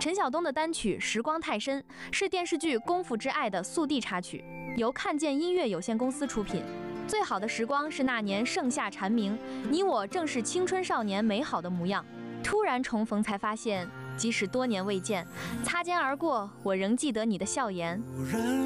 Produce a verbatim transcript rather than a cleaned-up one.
陈晓东的单曲《时光太深》是电视剧《功夫之爱》的速递插曲，由看见音乐有限公司出品。最好的时光是那年盛夏蝉鸣，你我正是青春少年美好的模样。突然重逢，才发现，即使多年未见，擦肩而过，我仍记得你的笑颜。